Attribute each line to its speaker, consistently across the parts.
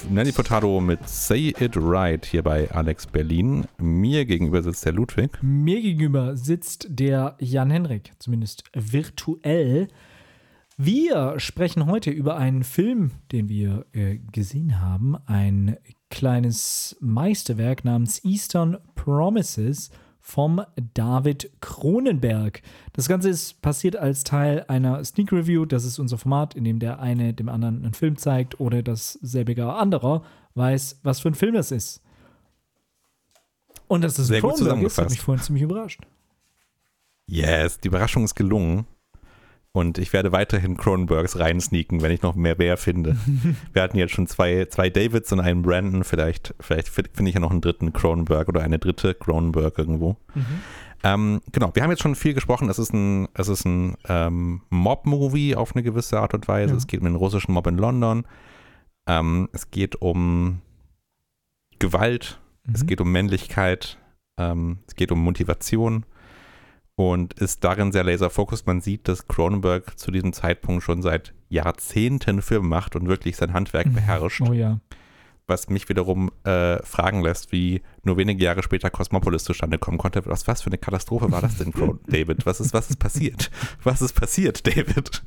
Speaker 1: Nelly Furtado mit Say It Right hier bei Alex Berlin. Mir gegenüber sitzt der Ludwig.
Speaker 2: Mir gegenüber sitzt der Jan-Henrik, zumindest virtuell. Wir sprechen heute über einen Film, den wir gesehen haben. Ein kleines Meisterwerk namens Eastern Promises vom David Cronenberg. Das Ganze ist passiert als Teil einer Sneak Review. Das ist unser Format, in dem der eine dem anderen einen Film zeigt oder das selbige anderer weiß, was für ein Film das ist. Und das ist
Speaker 1: sehr gut
Speaker 2: Cronenberg
Speaker 1: zusammengefasst.
Speaker 2: Das hat mich vorhin ziemlich überrascht.
Speaker 1: Yes, die Überraschung ist gelungen. Und ich werde weiterhin Cronenbergs reinsneaken, wenn ich noch mehr finde. Wir hatten jetzt schon zwei Davids und einen Brandon. Vielleicht finde ich ja noch einen dritten Cronenberg oder eine dritte Cronenberg irgendwo. Genau, wir haben jetzt schon viel gesprochen. Es ist ein Mob-Movie auf eine gewisse Art und Weise. Ja. Es geht um den russischen Mob in London. Es geht um Gewalt. Es geht um Männlichkeit. Es geht um Motivation. Und ist darin sehr laserfokussiert. Man sieht, dass Cronenberg zu diesem Zeitpunkt schon seit Jahrzehnten Filme macht und wirklich sein Handwerk beherrscht.
Speaker 2: Oh ja.
Speaker 1: Was mich wiederum fragen lässt, wie nur wenige Jahre später Cosmopolis zustande kommen konnte. Was für eine Katastrophe war das denn, David? Was ist passiert? Was ist passiert, David?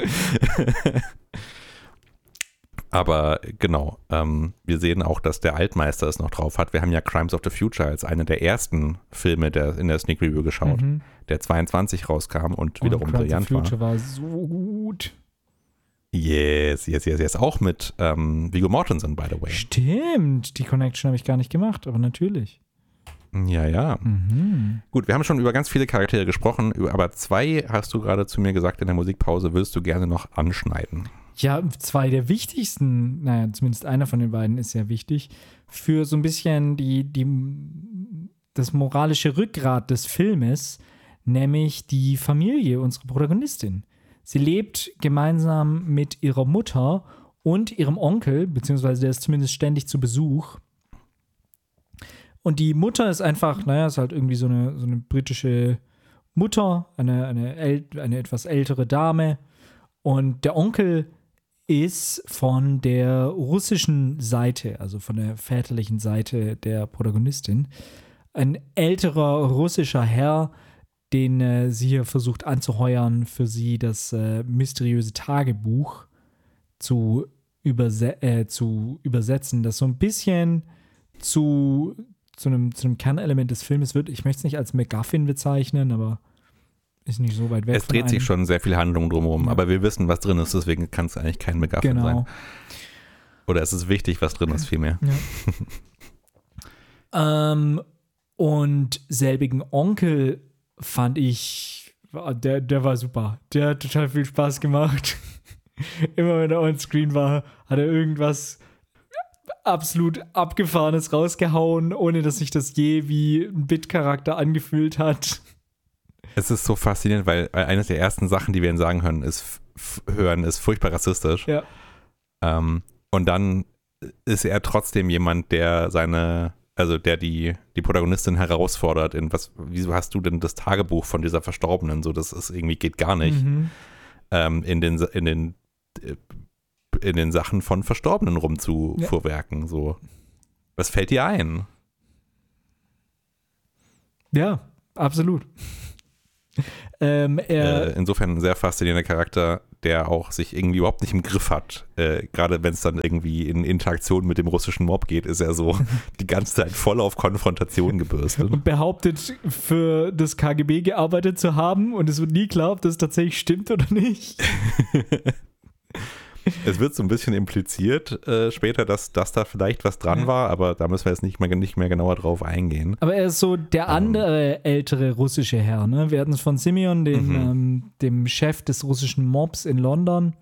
Speaker 1: Aber genau, wir sehen auch, dass der Altmeister es noch drauf hat. Wir haben ja Crimes of the Future als eine der ersten Filme in der Sneak Review geschaut, der 22 rauskam und wiederum brillant war.
Speaker 2: Crimes of the Future war so gut.
Speaker 1: Yes. Auch mit Viggo Mortensen, by the way.
Speaker 2: Stimmt, die Connection habe ich gar nicht gemacht, aber natürlich.
Speaker 1: Ja. Gut, wir haben schon über ganz viele Charaktere gesprochen, aber zwei hast du gerade zu mir gesagt in der Musikpause, willst du gerne noch anschneiden.
Speaker 2: Ja, zwei der wichtigsten, naja, zumindest einer von den beiden ist sehr wichtig, für so ein bisschen das moralische Rückgrat des Filmes, nämlich die Familie unserer Protagonistin. Sie lebt gemeinsam mit ihrer Mutter und ihrem Onkel, beziehungsweise der ist zumindest ständig zu Besuch. Und die Mutter ist einfach, ist halt irgendwie so eine britische Mutter, eine etwas ältere Dame. Und der Onkel ist von der russischen Seite, also von der väterlichen Seite der Protagonistin, ein älterer russischer Herr, den sie hier versucht anzuheuern, für sie das mysteriöse Tagebuch zu übersetzen, das so ein bisschen zu einem Kernelement des Filmes wird. Ich möchte es nicht als MacGuffin bezeichnen, aber ist nicht so weit weg.
Speaker 1: Es dreht sich schon sehr viel Handlung drumherum, aber wir wissen, was drin ist, deswegen kann es eigentlich kein MacGuffin sein. Oder es ist wichtig, was drin ist, vielmehr.
Speaker 2: Ja. Und selbigen Onkel fand ich, der war super. Der hat total viel Spaß gemacht. Immer wenn er on-screen war, hat er irgendwas absolut Abgefahrenes rausgehauen, ohne dass sich das je wie ein Bit-Charakter angefühlt hat.
Speaker 1: Es ist so faszinierend, weil eines der ersten Sachen, die wir ihn sagen hören, ist furchtbar rassistisch.
Speaker 2: Ja.
Speaker 1: Und dann ist er trotzdem jemand, der die Protagonistin herausfordert wieso hast du denn das Tagebuch von dieser Verstorbenen? So, das ist irgendwie geht gar nicht. In den Sachen von Verstorbenen rumzufuhrwerken. So. Was fällt dir ein?
Speaker 2: Ja, absolut.
Speaker 1: Insofern ein sehr faszinierender Charakter, der auch sich irgendwie überhaupt nicht im Griff hat. Gerade wenn es dann irgendwie in Interaktion mit dem russischen Mob geht, ist er so die ganze Zeit voll auf Konfrontation gebürstet.
Speaker 2: Und behauptet, für das KGB gearbeitet zu haben und es wird nie klar, ob das tatsächlich stimmt oder nicht.
Speaker 1: Es wird so ein bisschen impliziert später, dass da vielleicht was dran war, aber da müssen wir jetzt nicht mehr genauer drauf eingehen.
Speaker 2: Aber er ist so der andere ältere russische Herr, ne? Wir hatten es von Simeon, dem Chef des russischen Mobs in London.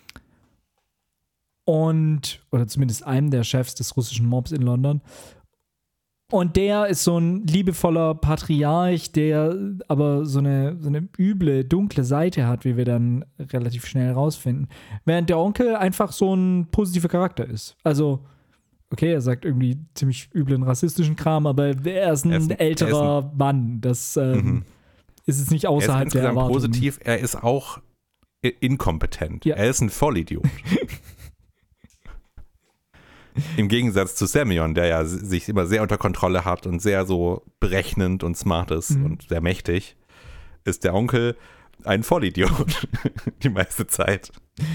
Speaker 2: Oder zumindest einem der Chefs des russischen Mobs in London. Und der ist so ein liebevoller Patriarch, der aber so eine üble, dunkle Seite hat, wie wir dann relativ schnell rausfinden. Während der Onkel einfach so ein positiver Charakter ist. Also, okay, er sagt irgendwie ziemlich üblen rassistischen Kram, aber er ist ein älterer Mann. Das ist jetzt nicht außerhalb der Erwartungen.
Speaker 1: Positiv, er ist auch inkompetent. Ja. Er ist ein Vollidiot. Im Gegensatz zu Semyon, der ja sich immer sehr unter Kontrolle hat und sehr so berechnend und smart ist und sehr mächtig, ist der Onkel ein Vollidiot die meiste Zeit.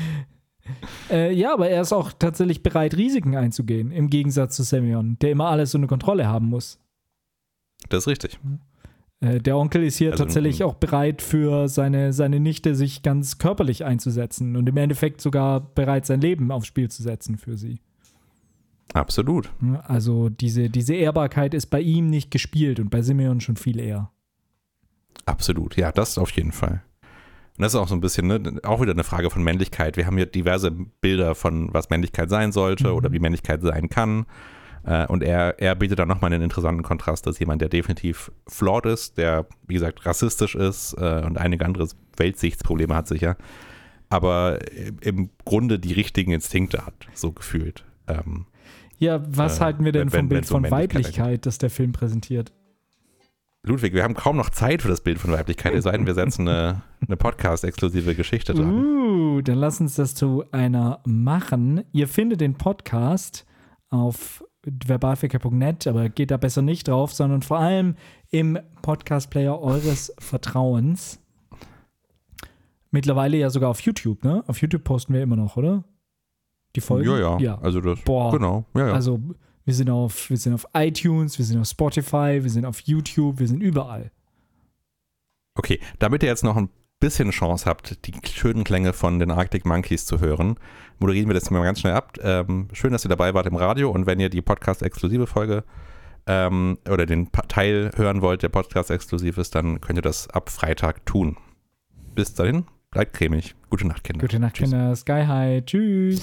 Speaker 2: Ja, aber er ist auch tatsächlich bereit, Risiken einzugehen, im Gegensatz zu Semyon, der immer alles unter Kontrolle haben muss.
Speaker 1: Das ist richtig.
Speaker 2: Der Onkel ist hier tatsächlich auch bereit, für seine Nichte sich ganz körperlich einzusetzen und im Endeffekt sogar bereit, sein Leben aufs Spiel zu setzen für sie.
Speaker 1: Absolut.
Speaker 2: Also diese Ehrbarkeit ist bei ihm nicht gespielt und bei Semyon schon viel eher.
Speaker 1: Absolut, ja, das auf jeden Fall. Und das ist auch so ein bisschen, ne, auch wieder eine Frage von Männlichkeit. Wir haben hier diverse Bilder von, was Männlichkeit sein sollte oder wie Männlichkeit sein kann. Und er bietet dann nochmal einen interessanten Kontrast, dass jemand, der definitiv flawed ist, der, wie gesagt, rassistisch ist und einige andere Weltsichtsprobleme hat sicher, aber im Grunde die richtigen Instinkte hat, so gefühlt.
Speaker 2: Ja, was halten wir denn vom Bild von Weiblichkeit, das der Film präsentiert?
Speaker 1: Ludwig, wir haben kaum noch Zeit für das Bild von Weiblichkeit, es sei denn, wir setzen eine Podcast-exklusive Geschichte dran.
Speaker 2: Dann lass uns das zu einer machen. Ihr findet den Podcast auf verbalverkehr.net, aber geht da besser nicht drauf, sondern vor allem im Podcast-Player eures Vertrauens. Mittlerweile ja sogar auf YouTube, ne? Auf YouTube posten wir immer noch, oder? Die Folgen?
Speaker 1: Ja. Also das, genau. Ja.
Speaker 2: Also wir sind auf iTunes, wir sind auf Spotify, wir sind auf YouTube, wir sind überall.
Speaker 1: Okay, damit ihr jetzt noch ein bisschen Chance habt, die schönen Klänge von den Arctic Monkeys zu hören, moderieren wir das mal ganz schnell ab. Schön, dass ihr dabei wart im Radio und wenn ihr die Podcast-exklusive Folge oder den Teil hören wollt, der Podcast-exklusiv ist, dann könnt ihr das ab Freitag tun. Bis dahin, bleibt cremig. Gute Nacht, Kinder.
Speaker 2: Gute Nacht, Kinder. Sky High. Tschüss.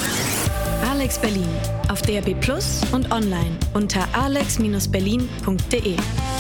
Speaker 3: Alex Berlin auf DAB+ und online unter alex-berlin.de.